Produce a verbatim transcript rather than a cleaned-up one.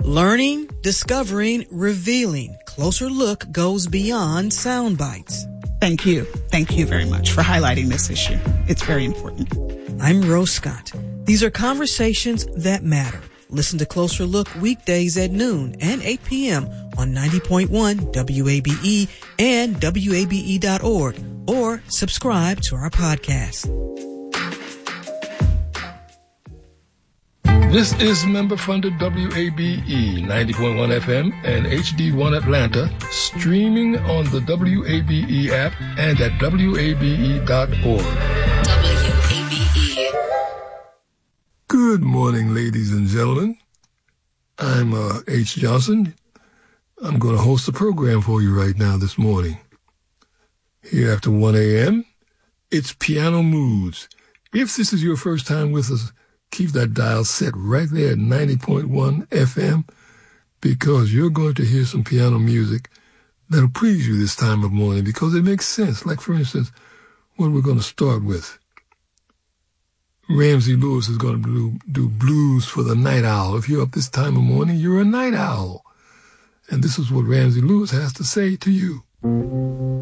Learning, discovering, revealing. Closer Look goes beyond sound bites. Thank you. Thank you very much for highlighting this issue. It's very important. I'm Rose Scott. These are conversations that matter. Listen to Closer Look weekdays at noon and eight p.m. on ninety point one W A B E and W A B E dot org, or subscribe to our podcast. This is member-funded W A B E ninety point one F M and H D one Atlanta, streaming on the W A B E app and at W A B E dot org. W A B E. Good morning, ladies and gentlemen. I'm uh, H. Johnson. I'm going to host the program for you right now this morning. Here after one a.m., it's Piano Moods. If this is your first time with us, keep that dial set right there at ninety point one F M, because you're going to hear some piano music that'll please you this time of morning because it makes sense. Like, for instance, what we're going to start with. Ramsey Lewis is going to do, do Blues for the Night Owl. If you're up this time of morning, you're a night owl. And this is what Ramsey Lewis has to say to you.